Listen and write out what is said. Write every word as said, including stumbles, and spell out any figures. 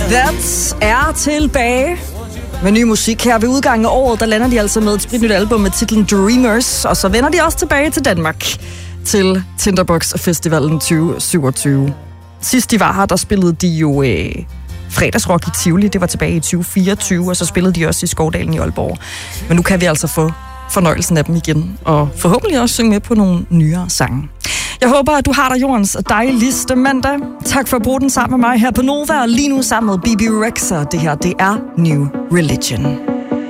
That's er tilbage med ny musik. Her ved udgangen af året, der lander de altså med et spritnyt album med titlen Dreamers, og så vender de også tilbage til Danmark til Tinderbox Festivalen tyve syvogtyve. Sidst de var her, der spillede de jo øh, fredagsrock i Tivoli. Det var tilbage i tyve fireogtyve, og så spillede de også i Skovdalen i Aalborg. Men nu kan vi altså få fornøjelsen af dem igen, og forhåbentlig også synge med på nogle nyere sange. Jeg håber, at du har dig jordens dejligste mandag. Tak for at bruge den sammen med mig her på Nova, og lige nu sammen med B B Rexha. Det her, det er New Religion.